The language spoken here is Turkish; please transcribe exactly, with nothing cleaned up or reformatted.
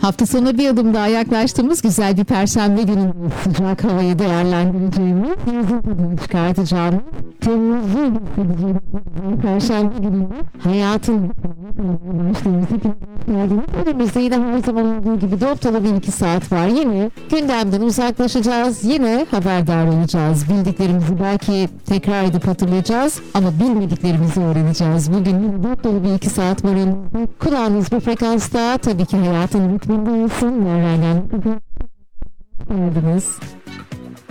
Hafta sonu bir adım daha yaklaştığımız güzel bir perşembe günü sıcak havayı değerlendireceğimiz, yazın tadını çıkartacağımız, temizliği hissedeceğimiz perşembe günü hayatın başlığımızı gördüğümüz önümüzde yine her zaman olduğu gibi dop dolu bir iki saat var. Yine gündemden uzaklaşacağız, yine haberdar olacağız. Bildiklerimizi belki tekrar edip hatırlayacağız ama bilmediklerimizi öğreneceğiz. Bugün yine dop dolu bir iki saat var önümüzde. Kulağınız bu frekansta, tabii ki hayatın ritminde olsun. Nereden geldiniz?